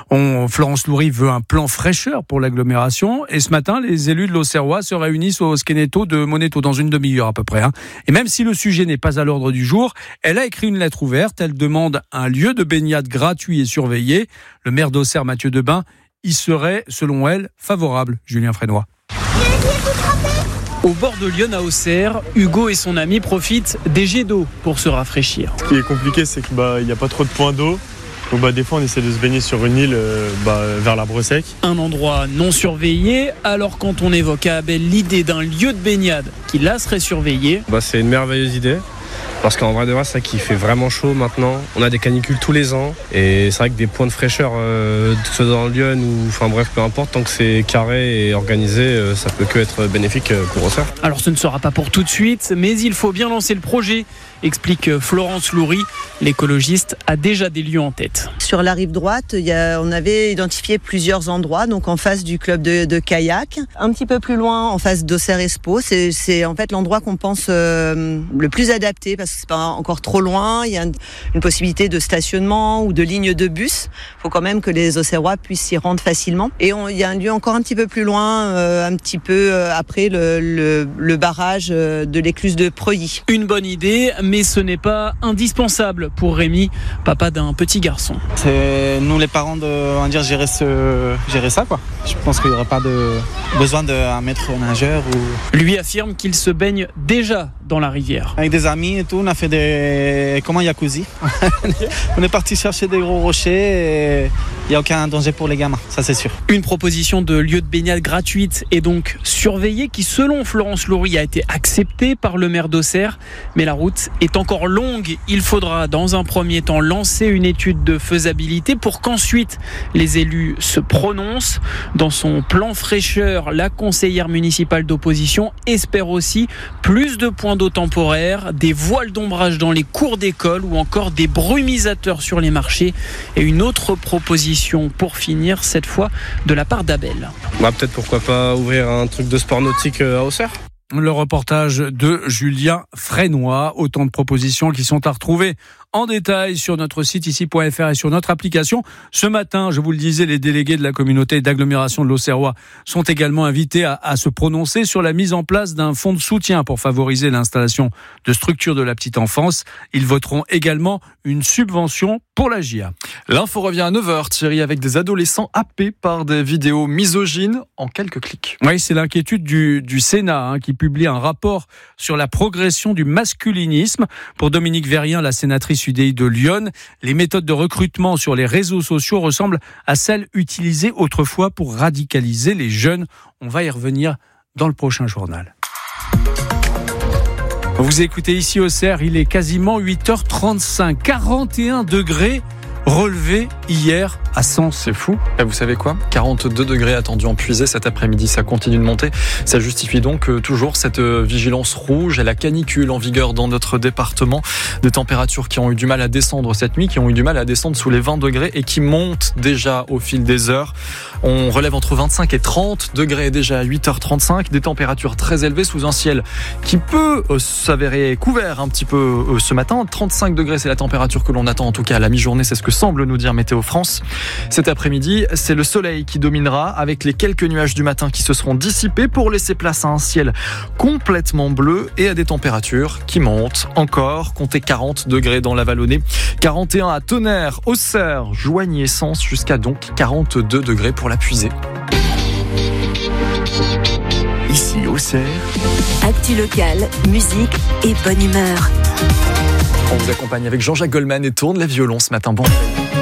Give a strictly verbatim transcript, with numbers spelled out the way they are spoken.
On, Florence Loury veut un plan fraîcheur pour l'agglomération. Et ce matin, les élus de l'Auxerrois se réunissent au Skeneto de Moneto dans une demi-heure à peu près. Hein. Et même si le sujet n'est pas à l'ordre du jour, elle a écrit une lettre ouverte. Elle demande un lieu de baignade gratuit et surveillé. Le maire d'Auxerre, Mathieu Debin, y serait, selon elle, favorable. Julien Frénois. Au bord de Lyon à Auxerre, Hugo et son ami profitent des jets d'eau pour se rafraîchir. Ce qui est compliqué, c'est qu'il bah, n'y a pas trop de points d'eau. Donc bah, des fois, on essaie de se baigner sur une île euh, bah, vers l'Arbre Sec. Un endroit non surveillé, alors quand on évoque à Abel l'idée d'un lieu de baignade qui là serait surveillé... Bah, c'est une merveilleuse idée. Parce qu'en vrai de vrai, c'est vrai qu'il fait vraiment chaud maintenant. On a des canicules tous les ans. Et c'est vrai que des points de fraîcheur, euh, que ce soit dans Lyon ou enfin bref, peu importe, tant que c'est carré et organisé, euh, ça peut que être bénéfique pour Auxerre. Alors ce ne sera pas pour tout de suite, mais il faut bien lancer le projet, explique Florence Loury. L'écologiste a déjà des lieux en tête. Sur la rive droite, il y a, on avait identifié plusieurs endroits, donc en face du club de, de kayak. Un petit peu plus loin, en face d'Auxerre Expo, c'est, c'est en fait l'endroit qu'on pense euh, le plus adapté parce que c'est pas encore trop loin. Il y a une, une possibilité de stationnement ou de ligne de bus. Il faut quand même que les Auxerrois puissent s'y rendre facilement. Et on, il y a un lieu encore un petit peu plus loin, euh, un petit peu euh, après le, le, le barrage de l'écluse de Preuilly. Une bonne idée, mais ce n'est pas indispensable pour Rémi, papa d'un petit garçon. C'est nous les parents de on va dire, gérer, ce, gérer ça. Quoi. Je pense qu'il n'y aura pas de besoin d'un maître nageur. Ou... Lui affirme qu'il se baigne déjà dans la rivière. Avec des amis et tout, on a fait des comment jacuzzi. On est parti chercher des gros rochers et il n'y a aucun danger pour les gamins, ça c'est sûr. Une proposition de lieu de baignade gratuite et donc surveillée qui, selon Florence Loury, a été acceptée par le maire d'Auxerre. Mais la route est encore longue. Il faudra dans un premier temps lancer une étude de faisabilité pour qu'ensuite les élus se prononcent. Dans son plan fraîcheur, la conseillère municipale d'opposition espère aussi plus de points d'eau temporaires, des voiles d'ombrage dans les cours d'école ou encore des brumisateurs sur les marchés. Et une autre proposition pour finir, cette fois de la part d'Abel. Bah, peut-être pourquoi pas ouvrir un truc de sport nautique à Auxerre. Le reportage de Julien Frénois. Autant de propositions qui sont à retrouver en détail sur notre site ici point f r et sur notre application. Ce matin, je vous le disais, les délégués de la communauté d'agglomération de l'Auxerrois sont également invités à, à se prononcer sur la mise en place d'un fonds de soutien pour favoriser l'installation de structures de la petite enfance. Ils voteront également une subvention pour la J A. L'info revient à neuf heures, Thierry, avec des adolescents happés par des vidéos misogynes en quelques clics. Oui, c'est l'inquiétude du, du Sénat hein, qui publie un rapport sur la progression du masculinisme. Pour Dominique Verrien, la sénatrice U D I de Lyon, les méthodes de recrutement sur les réseaux sociaux ressemblent à celles utilisées autrefois pour radicaliser les jeunes. On va y revenir dans le prochain journal. Vous écoutez ici Auxerre, il est quasiment huit heures trente-cinq, quarante et un degrés relevés hier à Sens. C'est fou. Et vous savez quoi ? quarante-deux degrés attendus en Puisée cet après-midi. Ça continue de monter. Ça justifie donc euh, toujours cette euh, vigilance rouge et la canicule en vigueur dans notre département. Des températures qui ont eu du mal à descendre cette nuit, qui ont eu du mal à descendre sous les vingt degrés et qui montent déjà au fil des heures. On relève entre vingt-cinq et trente degrés déjà à huit heures trente-cinq. Des températures très élevées sous un ciel qui peut euh, s'avérer couvert un petit peu euh, ce matin. trente-cinq degrés, c'est la température que l'on attend en tout cas à la mi-journée. C'est ce que semble nous dire Météo France. Cet après-midi, c'est le soleil qui dominera avec les quelques nuages du matin qui se seront dissipés pour laisser place à un ciel complètement bleu et à des températures qui montent encore. Comptez quarante degrés dans la Vallonnée, quarante et un à Tonnerre, Auxerre, Joigny et Sens, jusqu'à donc quarante-deux degrés pour la Puisée. Ici Auxerre. Actu locale, musique et bonne humeur. On vous accompagne avec Jean-Jacques Goldman et tourne les violons ce matin. Bon.